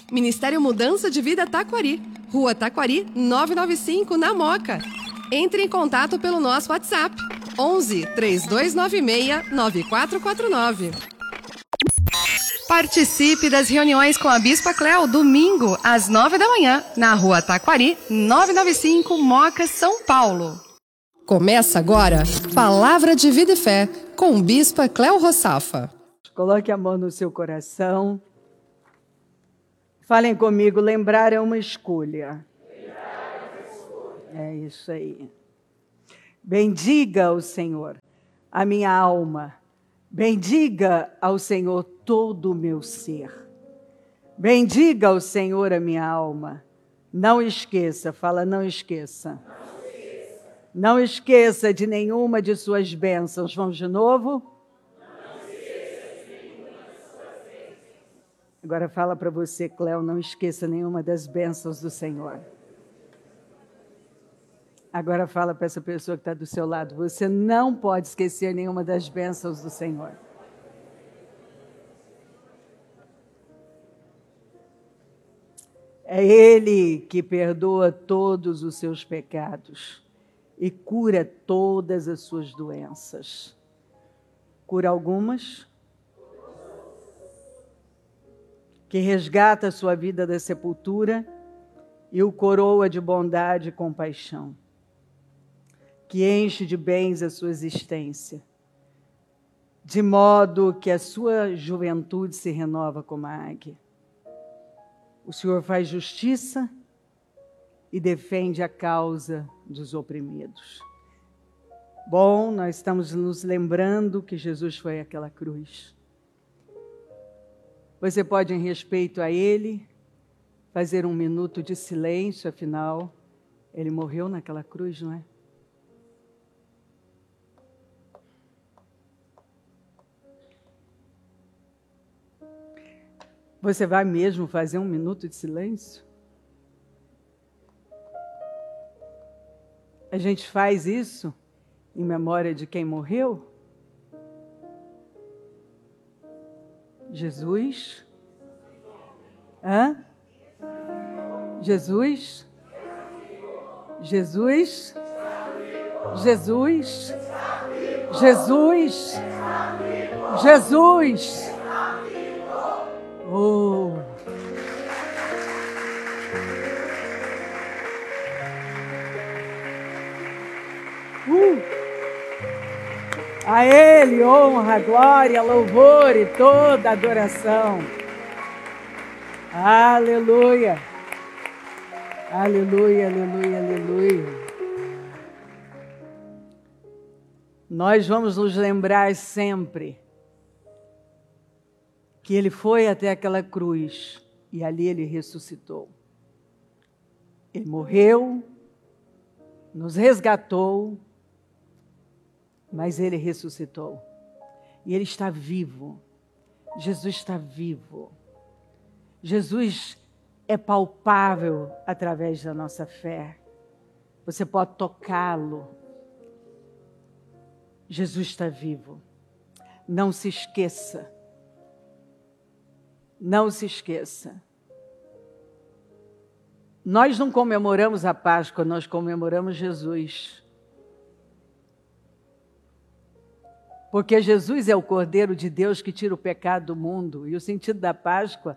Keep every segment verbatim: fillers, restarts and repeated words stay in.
Ministério Mudança de Vida Taquari, Rua Taquari, novecentos e noventa e cinco, na Moca. Entre em contato pelo nosso WhatsApp, onze, três dois nove seis, nove quatro quatro nove. Participe das reuniões com a Bispa Cléo, domingo, às nove da manhã, na Rua Taquari, novecentos e noventa e cinco, Moca, São Paulo. Começa agora, Palavra de Vida e Fé, com Bispa Cléo Rossafa. Coloque a mão no seu coração. Falem comigo, lembrar é uma escolha. É isso aí. Bendiga o Senhor, a minha alma. Bendiga ao Senhor todo o meu ser. Bendiga ao Senhor a minha alma. Não esqueça, fala, não esqueça. Não esqueça, não esqueça de nenhuma de suas bênçãos. Vamos de novo? Agora fala para você, Cléo, não esqueça nenhuma das bênçãos do Senhor. Agora fala para essa pessoa que está do seu lado, você não pode esquecer nenhuma das bênçãos do Senhor. É Ele que perdoa todos os seus pecados e cura todas as suas doenças. Cura algumas? Que resgata a sua vida da sepultura e o coroa de bondade e compaixão, que enche de bens a sua existência, de modo que a sua juventude se renova como a águia. O Senhor faz justiça e defende a causa dos oprimidos. Bom, nós estamos nos lembrando que Jesus foi àquela cruz. Você pode, em respeito a Ele, fazer um minuto de silêncio, afinal, Ele morreu naquela cruz, não é? Você vai mesmo fazer um minuto de silêncio? A gente faz isso em memória de quem morreu? Jesus? Hã? Jesus? Jesus? Jesus? Jesus? Jesus? Oh! Uh! A Ele honra, glória, louvor e toda adoração. Aleluia. Aleluia, aleluia, aleluia. Nós vamos nos lembrar sempre que Ele foi até aquela cruz e ali Ele ressuscitou. Ele morreu, nos resgatou, mas Ele ressuscitou. E Ele está vivo. Jesus está vivo. Jesus é palpável através da nossa fé. Você pode tocá-lo. Jesus está vivo. Não se esqueça. Não se esqueça. Nós não comemoramos a Páscoa, nós comemoramos Jesus. Porque Jesus é o Cordeiro de Deus que tira o pecado do mundo. E o sentido da Páscoa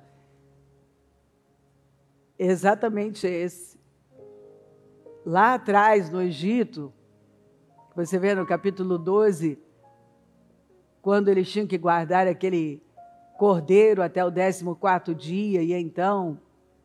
é exatamente esse. Lá atrás, no Egito, você vê no capítulo doze, quando eles tinham que guardar aquele cordeiro até o décimo quarto dia, e então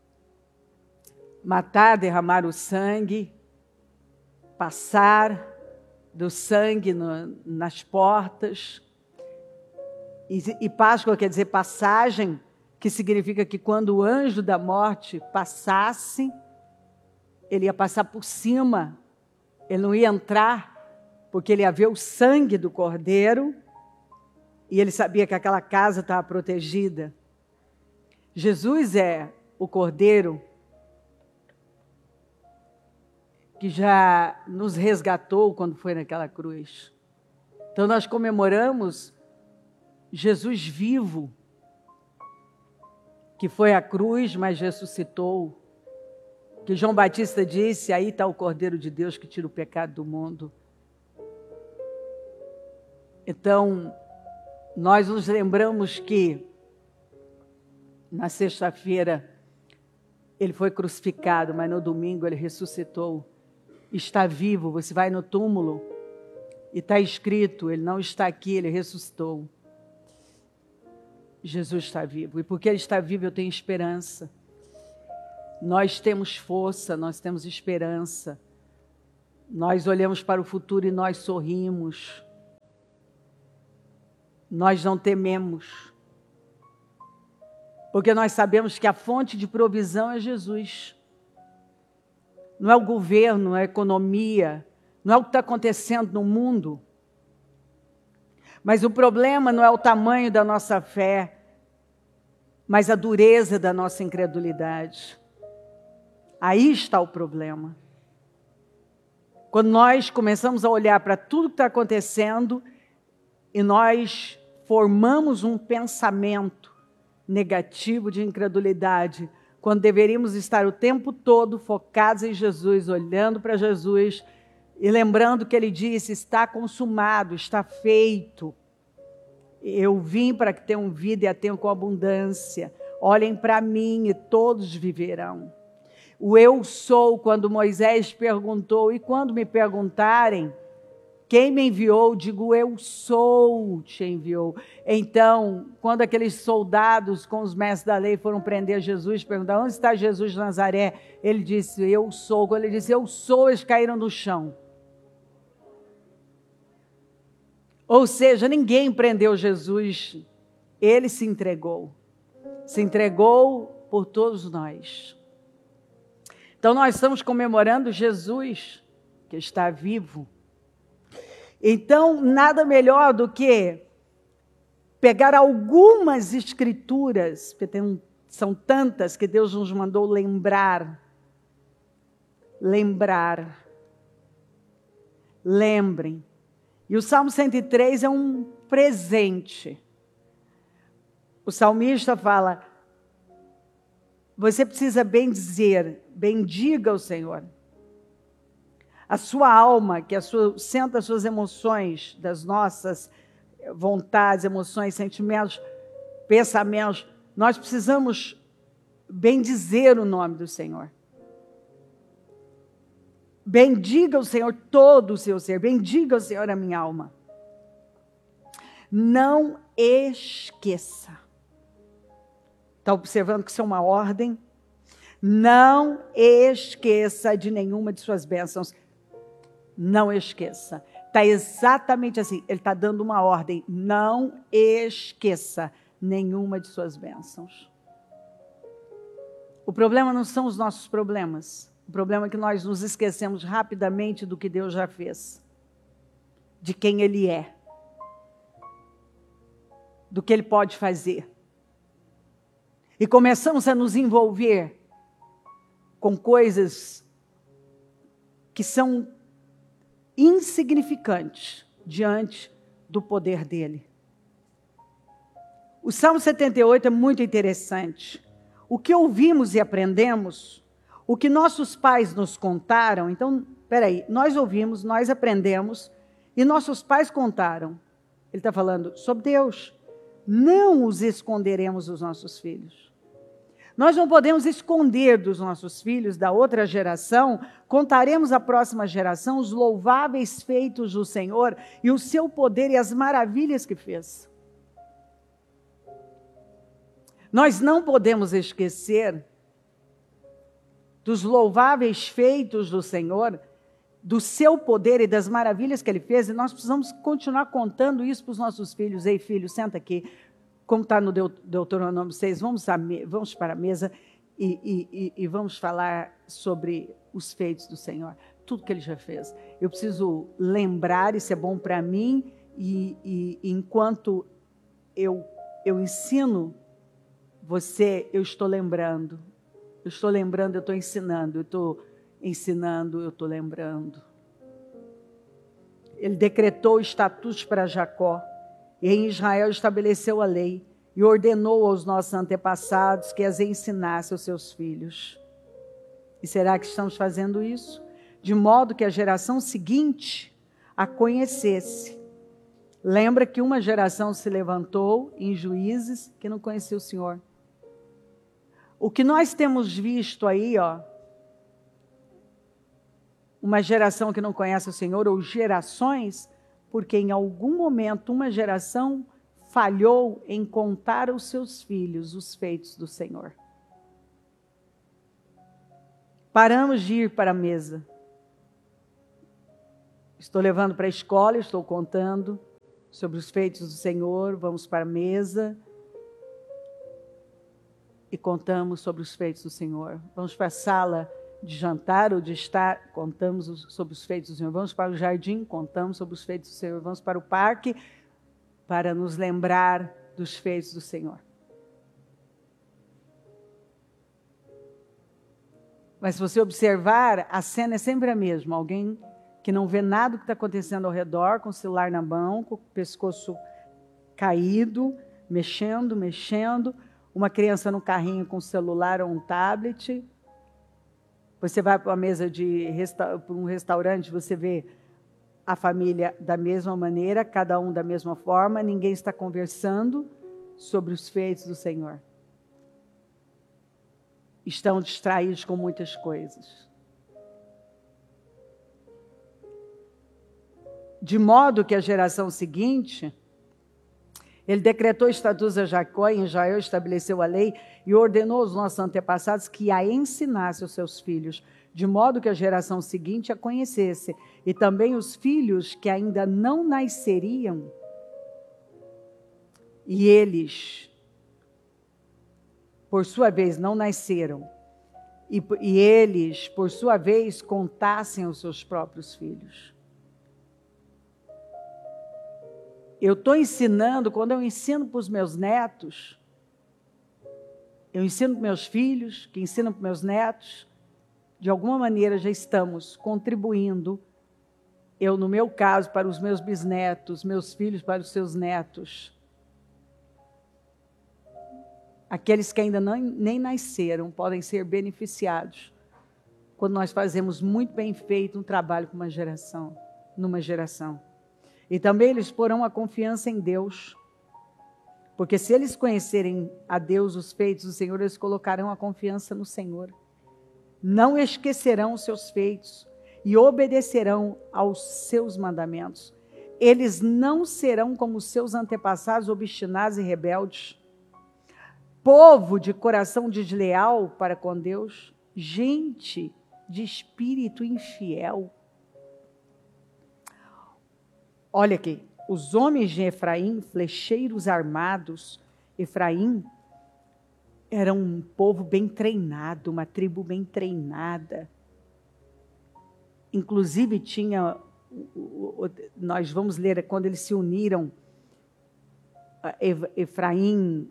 matar, derramar o sangue, passar do sangue no, nas portas. E, e Páscoa quer dizer passagem, que significa que quando o anjo da morte passasse, ele ia passar por cima, ele não ia entrar, porque ele ia ver o sangue do cordeiro, e ele sabia que aquela casa estava protegida. Jesus é o cordeiro que já nos resgatou quando foi naquela cruz. Então nós comemoramos Jesus vivo. que foi à cruz, mas ressuscitou, que João Batista disse, aí está o Cordeiro de Deus que tira o pecado do mundo. Então, nós nos lembramos que na sexta-feira ele foi crucificado, mas no domingo ele ressuscitou. Está vivo, você vai no túmulo e está escrito, ele não está aqui, ele ressuscitou. Jesus está vivo, e porque ele está vivo eu tenho esperança. Nós temos força, nós temos esperança. Nós olhamos para o futuro e nós sorrimos. Nós não tememos. Porque nós sabemos que a fonte de provisão é Jesus. Não é o governo, não é a economia, não é o que está acontecendo no mundo. Mas o problema não é o tamanho da nossa fé, mas a dureza da nossa incredulidade. Aí está o problema. Quando nós começamos a olhar para tudo que está acontecendo e nós formamos um pensamento negativo de incredulidade, quando deveríamos estar o tempo todo focados em Jesus, olhando para Jesus e lembrando que ele disse, está consumado, está feito. Eu vim para que tenham vida e a tenham com abundância. Olhem para mim e todos viverão. O eu sou, quando Moisés perguntou, e quando me perguntarem, quem me enviou, digo, eu sou, te enviou. Então, quando aqueles soldados com os mestres da lei foram prender Jesus, perguntaram, onde está Jesus de Nazaré? Ele disse, eu sou. Quando ele disse, eu sou, eles caíram no chão. Ou seja, ninguém prendeu Jesus, ele se entregou. Se entregou por todos nós. Então, nós estamos comemorando Jesus, que está vivo. Então, nada melhor do que pegar algumas escrituras, porque tem, são tantas que Deus nos mandou lembrar. Lembrar. Lembrem. E o Salmo cento e três é um presente. O salmista fala, você precisa bendizer, bendiga o Senhor. A sua alma, que é a sua, senta as suas emoções, das nossas vontades, emoções, sentimentos, pensamentos, nós precisamos bendizer o nome do Senhor. Bendiga o Senhor todo o seu ser, bendiga o Senhor a minha alma. Não esqueça. Está observando que isso é uma ordem? Não esqueça de nenhuma de suas bênçãos. Não esqueça. Está exatamente assim. Ele está dando uma ordem. Não esqueça nenhuma de suas bênçãos. O problema não são os nossos problemas. O problema é que nós nos esquecemos rapidamente do que Deus já fez. De quem Ele é. Do que Ele pode fazer. E começamos a nos envolver com coisas que são insignificantes diante do poder dele. O Salmo setenta e oito é muito interessante. O que ouvimos e aprendemos, o que nossos pais nos contaram, então, peraí, nós ouvimos, nós aprendemos e nossos pais contaram. Ele está falando sobre Deus. Não os esconderemos dos nossos filhos. Nós não podemos esconder dos nossos filhos, da outra geração, contaremos à próxima geração os louváveis feitos do Senhor e o seu poder e as maravilhas que fez. Nós não podemos esquecer dos louváveis feitos do Senhor, do seu poder e das maravilhas que Ele fez, e nós precisamos continuar contando isso para os nossos filhos. Ei, filho, senta aqui. Como está no Deuteronômio seis, vamos, a, vamos para a mesa e, e, e vamos falar sobre os feitos do Senhor. Tudo que Ele já fez. Eu preciso lembrar, isso é bom para mim, e, e enquanto eu, eu ensino você, eu estou lembrando. Eu estou lembrando, eu estou ensinando, eu estou ensinando, eu estou lembrando. Ele decretou estatutos para Jacó. E em Israel estabeleceu a lei. e ordenou aos nossos antepassados que as ensinasse aos seus filhos. E será que estamos fazendo isso? De modo que a geração seguinte a conhecesse. Lembra que uma geração se levantou em Juízes que não conhecia o Senhor. O que nós temos visto aí, ó, uma geração que não conhece o Senhor, ou gerações, porque em algum momento uma geração falhou em contar aos seus filhos os feitos do Senhor. Paramos de ir para a mesa. Estou levando para a escola, estou contando sobre os feitos do Senhor, vamos para a mesa e contamos sobre os feitos do Senhor. Vamos para a sala de jantar ou de estar, contamos sobre os feitos do Senhor. Vamos para o jardim, contamos sobre os feitos do Senhor. Vamos para o parque para nos lembrar dos feitos do Senhor. Mas se você observar, a cena é sempre a mesma. Alguém que não vê nada do que está acontecendo ao redor, com o celular na mão, com o pescoço caído, mexendo, mexendo. Uma criança no carrinho com o celular ou um tablet. Você vai para uma mesa de resta- para um restaurante, você vê a família da mesma maneira, cada um da mesma forma, ninguém está conversando sobre os feitos do Senhor. Estão distraídos com muitas coisas. De modo que a geração seguinte, ele decretou estatutos a Jacó, e em Israel estabeleceu a lei e ordenou aos nossos antepassados que a ensinasse aos seus filhos, de modo que a geração seguinte a conhecesse, e também os filhos que ainda não nasceriam, e eles, por sua vez, não nasceram, e, e eles, por sua vez, contassem aos seus próprios filhos. Eu estou ensinando, quando eu ensino para os meus netos, eu ensino para meus filhos, que ensinam para meus netos, de alguma maneira já estamos contribuindo, eu no meu caso, para os meus bisnetos, meus filhos para os seus netos. Aqueles que ainda não, nem nasceram podem ser beneficiados quando nós fazemos muito bem feito um trabalho com uma geração, numa geração. E também eles porão a confiança em Deus, porque se eles conhecerem a Deus, os feitos do Senhor, eles colocarão a confiança no Senhor. Não esquecerão os seus feitos e obedecerão aos seus mandamentos. Eles não serão como os seus antepassados obstinados e rebeldes, povo de coração desleal para com Deus, gente de espírito infiel. Olha aqui, os homens de Efraim, flecheiros armados. Efraim era um povo bem treinado, uma tribo bem treinada. Inclusive tinha, nós vamos ler quando eles se uniram, Efraim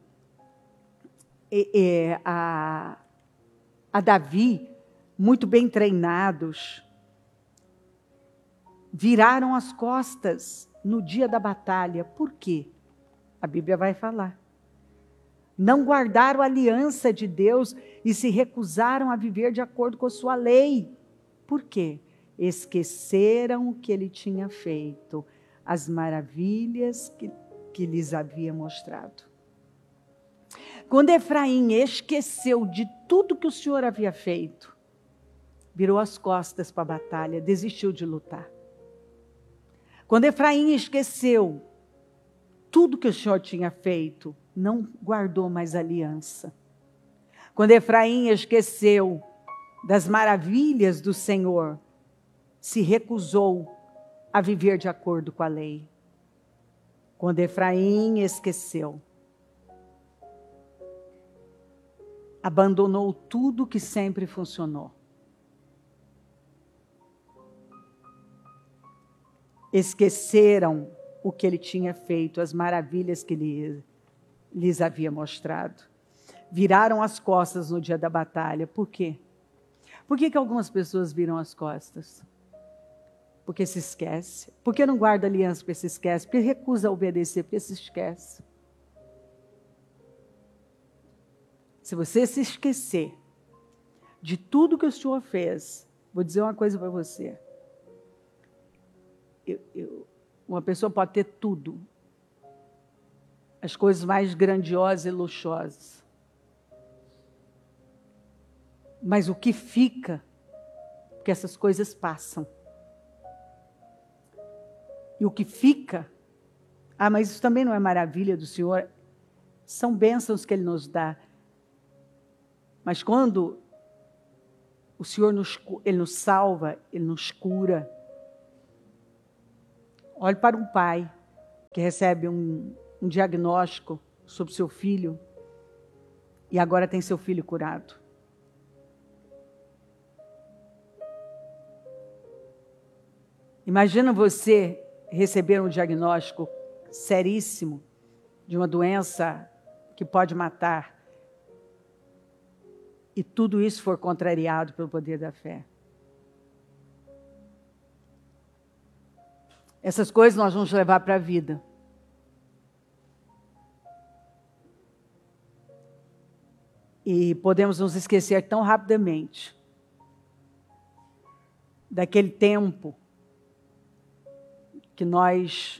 a, a Davi, muito bem treinados. Viraram as costas no dia da batalha. Por quê? A Bíblia vai falar. Não guardaram a aliança de Deus e se recusaram a viver de acordo com a sua lei. Por quê? Esqueceram o que ele tinha feito, as maravilhas que, que lhes havia mostrado. Quando Efraim esqueceu de tudo que o Senhor havia feito, virou as costas para a batalha, desistiu de lutar. Quando Efraim esqueceu tudo que o Senhor tinha feito, não guardou mais aliança. Quando Efraim esqueceu das maravilhas do Senhor, se recusou a viver de acordo com a lei. Quando Efraim esqueceu, abandonou tudo que sempre funcionou. Esqueceram o que ele tinha feito, as maravilhas que ele lhes havia mostrado. Viraram as costas no dia da batalha. Por quê? Por que que algumas pessoas viram as costas? Porque se esquece. Por que não guarda aliança porque se esquece? Porque recusa obedecer porque se esquece. Se você se esquecer de tudo que o Senhor fez, vou dizer uma coisa para você. Eu, eu, uma pessoa pode ter tudo, as coisas mais grandiosas e luxuosas. Mas o que fica, porque essas coisas passam. E o que fica, ah, mas isso também não é maravilha do Senhor, são bênçãos que Ele nos dá. Mas quando o Senhor nos, Ele nos salva, Ele nos cura. Olhe para um pai que recebe um, um diagnóstico sobre seu filho e agora tem seu filho curado. Imagina você receber um diagnóstico seríssimo de uma doença que pode matar e tudo isso for contrariado pelo poder da fé. Essas coisas nós vamos levar para a vida. E podemos nos esquecer tão rapidamente daquele tempo que nós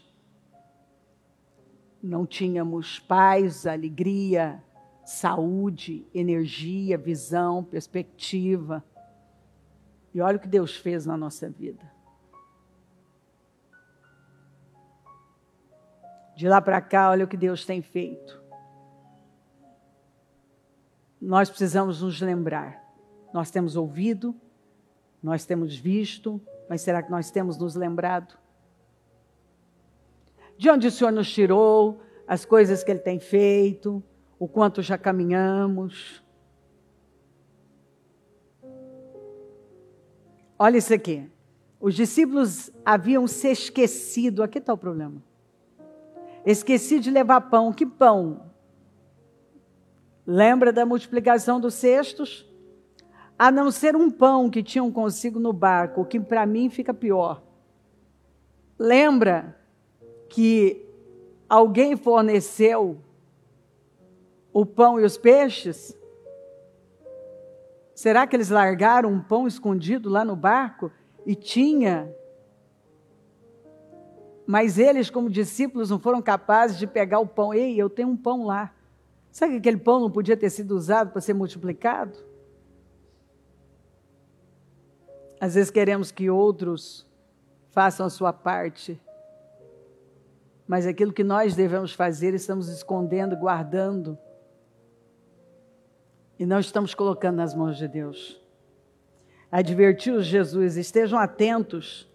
não tínhamos paz, alegria, saúde, energia, visão, perspectiva. E olha o que Deus fez na nossa vida. De lá para cá, olha o que Deus tem feito. Nós precisamos nos lembrar. Nós temos ouvido, nós temos visto, mas será que nós temos nos lembrado? De onde o Senhor nos tirou, as coisas que Ele tem feito, o quanto já caminhamos. Olha isso aqui. Os discípulos haviam se esquecido. Aqui está o problema. Esqueci de levar pão. Que pão? Lembra da multiplicação dos cestos? A não ser um pão que tinham consigo no barco, o que para mim fica pior. Lembra que alguém forneceu o pão e os peixes? Será que eles largaram um pão escondido lá no barco? E tinha... Mas eles, como discípulos, não foram capazes de pegar o pão. Ei, eu tenho um pão lá. Sabe que aquele pão não podia ter sido usado para ser multiplicado? Às vezes queremos que outros façam a sua parte. Mas aquilo que nós devemos fazer, estamos escondendo, guardando. E não estamos colocando nas mãos de Deus. Advertiu Jesus, estejam atentos.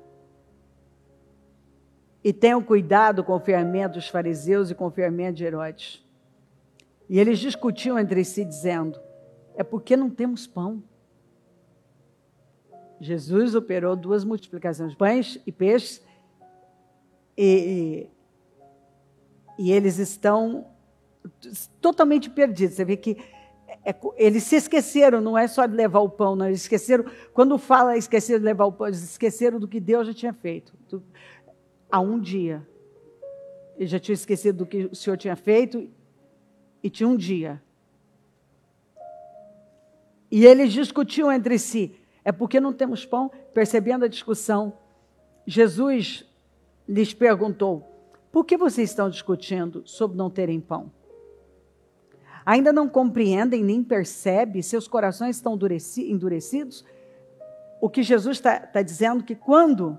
E tenham cuidado com o fermento dos fariseus e com o fermento de Herodes. E eles discutiam entre si, dizendo, é porque não temos pão. Jesus operou duas multiplicações de pães e peixes, e, e, e eles estão totalmente perdidos. Você vê que é, eles se esqueceram, não é só de levar o pão, não, eles esqueceram, quando fala esqueceram de levar o pão, eles esqueceram do que Deus já tinha feito. Há um dia, eles já tinham esquecido do que o Senhor tinha feito, e tinha um dia. E eles discutiam entre si, é porque não temos pão? Percebendo a discussão, Jesus lhes perguntou, por que vocês estão discutindo sobre não terem pão? Ainda não compreendem nem percebem, seus corações estão endurecidos? O que Jesus está tá dizendo que quando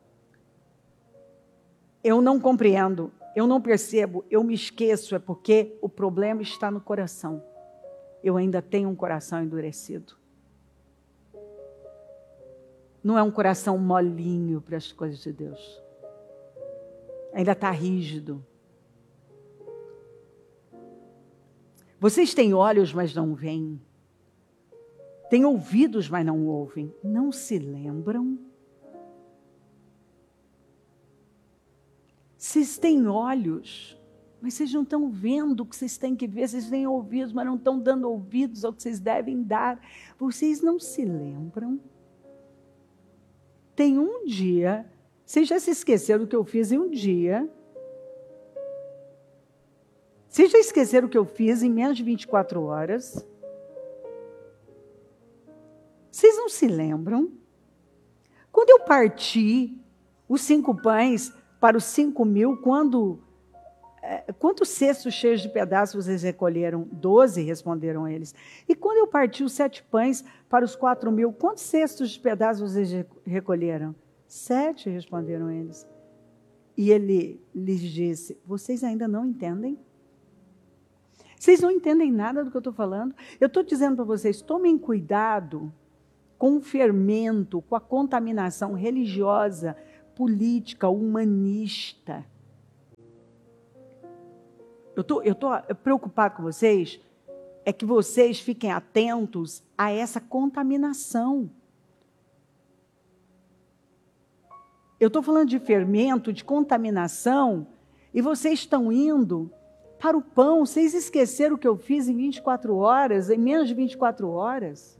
eu não compreendo, eu não percebo, eu me esqueço, é porque o problema está no coração. Eu ainda tenho um coração endurecido. Não é um coração molinho para as coisas de Deus. Ainda está rígido. Vocês têm olhos, mas não veem. Têm ouvidos, mas não ouvem. Não se lembram? Vocês têm olhos, mas vocês não estão vendo o que vocês têm que ver. Vocês têm ouvidos, mas não estão dando ouvidos ao que vocês devem dar. Vocês não se lembram? Tem um dia, vocês já se esqueceram do que eu fiz em um dia. Vocês já esqueceram o que eu fiz em menos de vinte e quatro horas? Vocês não se lembram? Quando eu parti os cinco pães para os cinco mil, quando, é, quantos cestos cheios de pedaços vocês recolheram? Doze, responderam eles. E quando eu parti os sete pães para os quatro mil, quantos cestos de pedaços vocês recolheram? Sete, responderam eles. E ele lhes disse, vocês ainda não entendem? Vocês não entendem nada do que eu estou falando? Eu estou dizendo para vocês, tomem cuidado com o fermento, com a contaminação religiosa, política, humanista. Eu estou eu tô preocupado com vocês, é que vocês fiquem atentos a essa contaminação. Eu estou falando de fermento, de contaminação, e vocês estão indo para o pão. Vocês esqueceram o que eu fiz em vinte e quatro horas, em menos de vinte e quatro horas?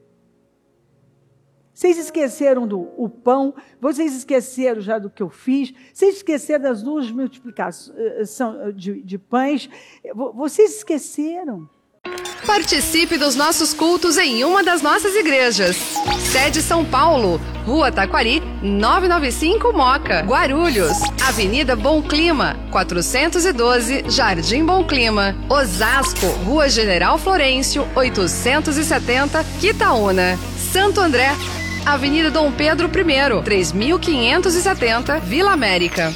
Vocês esqueceram do o pão, vocês esqueceram já do que eu fiz, vocês esqueceram das duas multiplicações de, de pães, vocês esqueceram. Participe dos nossos cultos em uma das nossas igrejas. Sede São Paulo, Rua Taquari, novecentos e noventa e cinco Moca. Guarulhos, Avenida Bom Clima, quatrocentos e doze, Jardim Bom Clima. Osasco, Rua General Florencio, oitocentos e setenta, Quitaúna. Santo André, Avenida Dom Pedro I, três mil quinhentos e setenta, Vila América.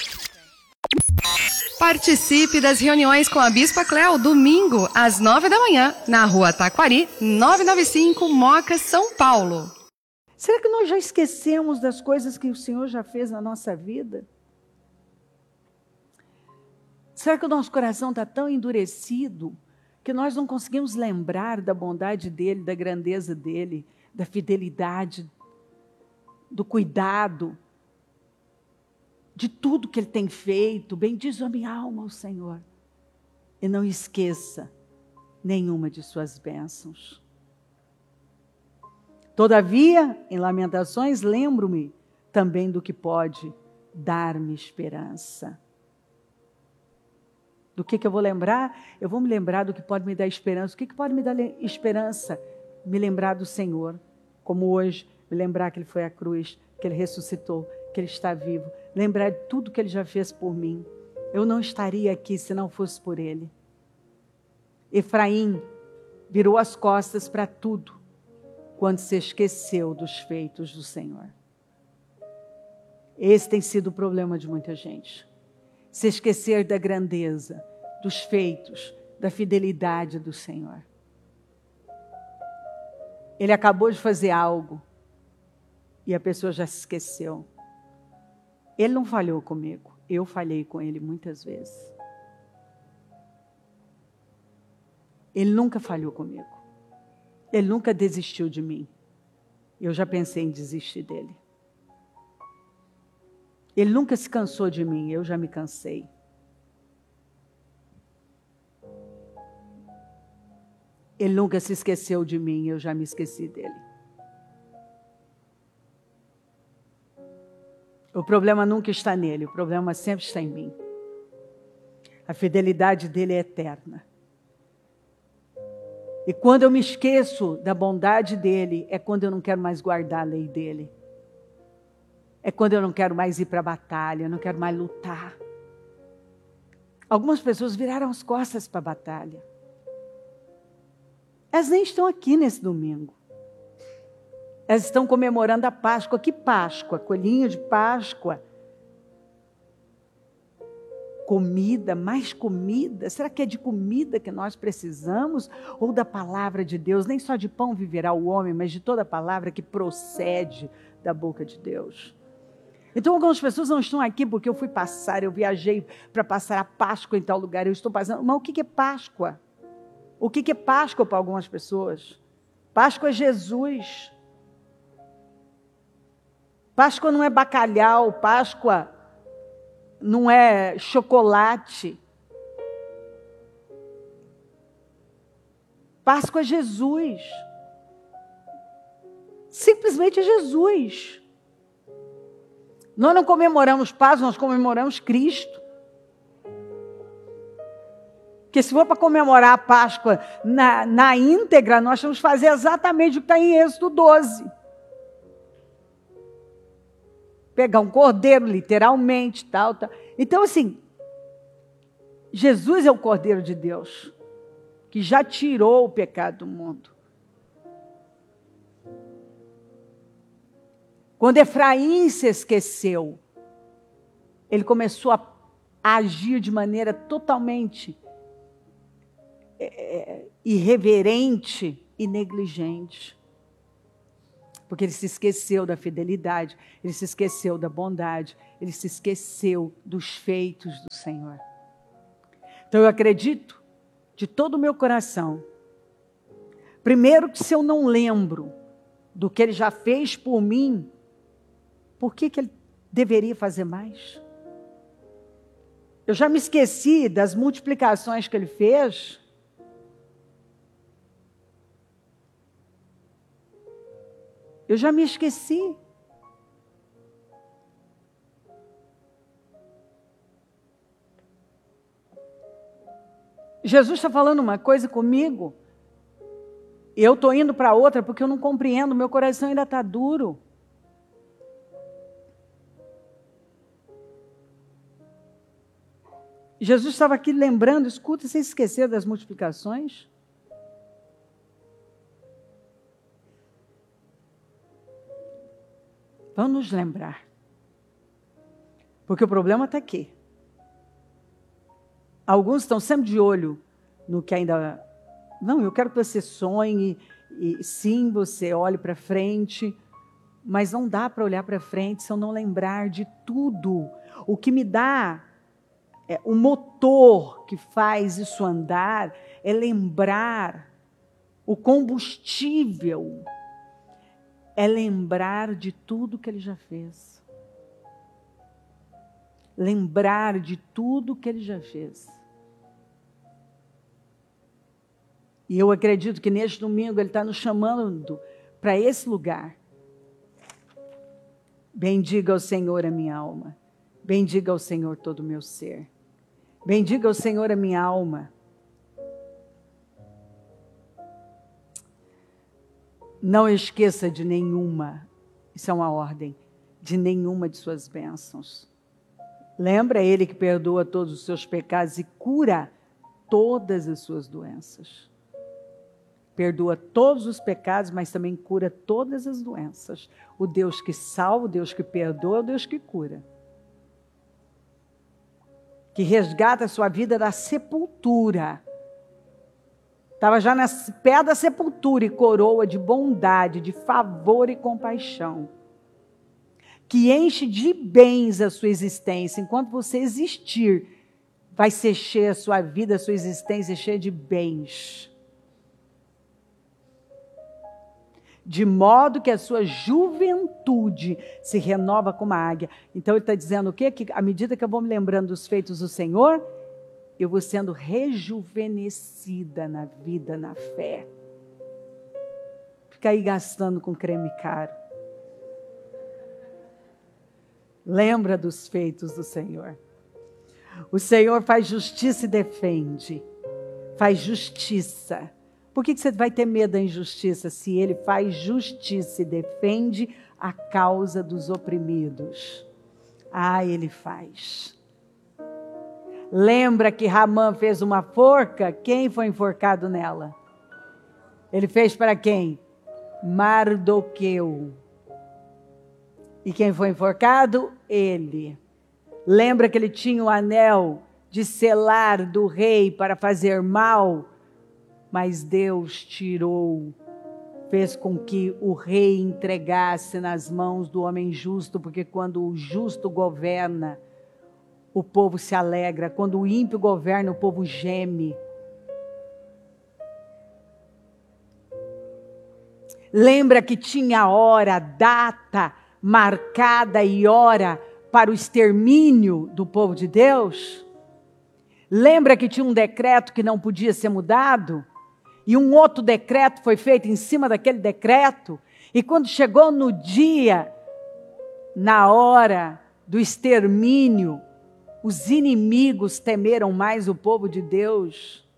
Participe das reuniões com a Bispa Cléo, domingo, às nove da manhã, na Rua Taquari, novecentos e noventa e cinco, Moca, São Paulo. Será que nós já esquecemos das coisas que o Senhor já fez na nossa vida? Será que o nosso coração está tão endurecido que nós não conseguimos lembrar da bondade dEle, da grandeza dEle, da fidelidade, do cuidado, de tudo que Ele tem feito? Bendiz a minha alma ao Senhor. E não esqueça nenhuma de suas bênçãos. Todavia, em Lamentações, lembro-me também do que pode dar-me esperança. Do que, que eu vou lembrar? Eu vou me lembrar do que pode me dar esperança. O que, que pode me dar esperança? Me lembrar do Senhor. Como hoje, me lembrar que Ele foi à cruz, que Ele ressuscitou, que Ele está vivo. Lembrar de tudo que Ele já fez por mim. Eu não estaria aqui se não fosse por Ele. Efraim virou as costas para tudo quando se esqueceu dos feitos do Senhor. Esse tem sido o problema de muita gente. Se esquecer da grandeza, dos feitos, da fidelidade do Senhor. Ele acabou de fazer algo e a pessoa já se esqueceu. Ele não falhou comigo, eu falhei com ele muitas vezes. Ele nunca falhou comigo. Ele nunca desistiu de mim. Eu já pensei em desistir dele. Ele nunca se cansou de mim, eu já me cansei. Ele nunca se esqueceu de mim, eu já me esqueci dele. O problema nunca está nele, o problema sempre está em mim. A fidelidade dele é eterna. E quando eu me esqueço da bondade dele, é quando eu não quero mais guardar a lei dele. É quando eu não quero mais ir para a batalha, eu não quero mais lutar. Algumas pessoas viraram as costas para a batalha. Elas nem estão aqui nesse domingo. Elas estão comemorando a Páscoa. Que Páscoa? Coelhinho de Páscoa. Comida, mais comida. Será que é de comida que nós precisamos? Ou da palavra de Deus? Nem só de pão viverá o homem, mas de toda a palavra que procede da boca de Deus. Então algumas pessoas não estão aqui porque eu fui passar, eu viajei para passar a Páscoa em tal lugar, eu estou passando. Mas o que é Páscoa? O que é Páscoa para algumas pessoas? Páscoa é Jesus. Páscoa não é bacalhau, Páscoa não é chocolate. Páscoa é Jesus. Simplesmente é Jesus. Nós não comemoramos Páscoa, nós comemoramos Cristo. Porque se for para comemorar a Páscoa na, na íntegra, nós vamos fazer exatamente o que está em Êxodo doze. Pegar um cordeiro, literalmente, tal, tal. Então, assim, Jesus é o Cordeiro de Deus, que já tirou o pecado do mundo. Quando Efraim se esqueceu, ele começou a agir de maneira totalmente é, irreverente e negligente. Porque ele se esqueceu da fidelidade, ele se esqueceu da bondade, ele se esqueceu dos feitos do Senhor. Então eu acredito de todo o meu coração, primeiro que se eu não lembro do que ele já fez por mim, por que que ele deveria fazer mais? Eu já me esqueci das multiplicações que ele fez. Eu já me esqueci. Jesus está falando uma coisa comigo, eu estou indo para outra porque eu não compreendo, meu coração ainda está duro. Jesus estava aqui lembrando, escuta, sem esquecer das multiplicações. Vamos nos lembrar. Porque o problema está aqui. Alguns estão sempre de olho no que ainda... Não, eu quero que você sonhe, e sim, você olhe para frente, mas não dá para olhar para frente se eu não lembrar de tudo. O que me dá, é, o motor que faz isso andar, é lembrar, o combustível, é lembrar de tudo que ele já fez. Lembrar de tudo que ele já fez. E eu acredito que neste domingo ele está nos chamando para esse lugar. Bendiga ao Senhor a minha alma. Bendiga ao Senhor todo o meu ser. Bendiga ao Senhor a minha alma. Não esqueça de nenhuma, isso é uma ordem, de nenhuma de suas bênçãos. Lembra Ele que perdoa todos os seus pecados e cura todas as suas doenças. Perdoa todos os pecados, mas também cura todas as doenças. O Deus que salva, o Deus que perdoa, o Deus que cura. Que resgata a sua vida da sepultura. Estava já no pé da sepultura e coroa de bondade, de favor e compaixão. Que enche de bens a sua existência. Enquanto você existir, vai ser cheia a sua vida, a sua existência cheia de bens. De modo que a sua juventude se renova como a águia. Então ele está dizendo o quê? Que à medida que eu vou me lembrando dos feitos do Senhor, eu vou sendo rejuvenescida na vida, na fé. Fica aí gastando com creme caro. Lembra dos feitos do Senhor. O Senhor faz justiça e defende. Faz justiça. Por que você vai ter medo da injustiça se Ele faz justiça e defende a causa dos oprimidos? Ah, Ele faz. Lembra que Ramã fez uma forca? Quem foi enforcado nela? Ele fez para quem? Mardoqueu. E quem foi enforcado? Ele. Lembra que ele tinha o anel de selar do rei para fazer mal? Mas Deus tirou, fez com que o rei entregasse nas mãos do homem justo, porque quando o justo governa, o povo se alegra. Quando o ímpio governa, o povo geme. Lembra que tinha hora, data marcada e hora para o extermínio do povo de Deus? Lembra que tinha um decreto que não podia ser mudado? E um outro decreto foi feito em cima daquele decreto? E quando chegou no dia, na hora do extermínio, os inimigos temeram mais o povo de Deus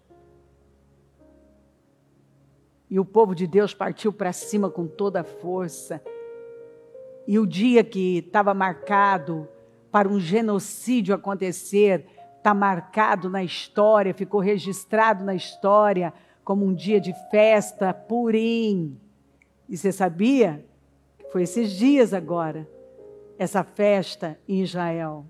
E o povo de Deus partiu para cima com toda a força. E o dia que estava marcado para um genocídio acontecer, está marcado na história, ficou registrado na história como um dia de festa, Purim. E você sabia? Foi esses dias agora, essa festa em Israel.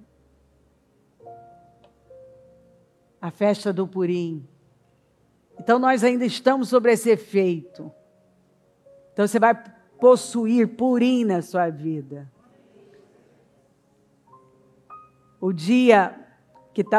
A festa do Purim. Então nós ainda estamos sobre esse efeito. Então você vai possuir Purim na sua vida. O dia